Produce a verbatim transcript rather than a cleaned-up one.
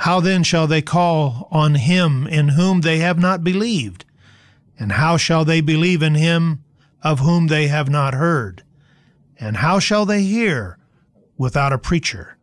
How then shall they call on him in whom they have not believed? And how shall they believe in him of whom they have not heard? And how shall they hear without a preacher?